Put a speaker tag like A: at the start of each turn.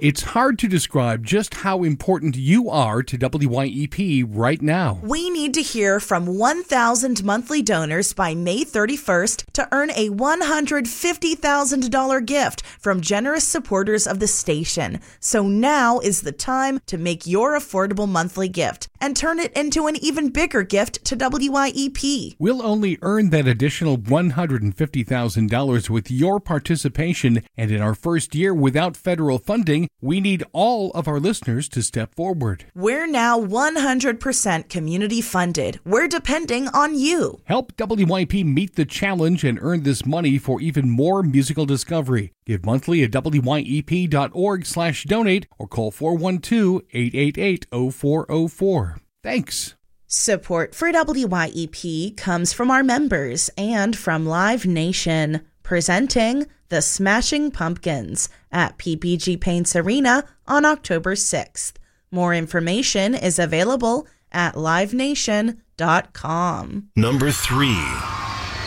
A: It's hard to describe just how important you are to WYEP right now.
B: We need to hear from 1,000 monthly donors by May 31st to earn a $150,000 gift from generous supporters of the station. So now is the time to make your affordable monthly gift and turn it into an even bigger gift to WYEP.
A: We'll only earn that additional $150,000 with your participation, and in our first year without federal funding, we need all of our listeners to step forward.
B: We're now 100% community funded. We're depending on you.
A: Help WYEP meet the challenge and earn this money for even more musical discovery. Give monthly at wyep.org/donate or call 412-888-0404. Thanks.
B: Support for WYEP comes from our members and from Live Nation, presenting the Smashing Pumpkins at PPG Paints Arena on October 6th. More information is available at livenation.com.
C: Number 3.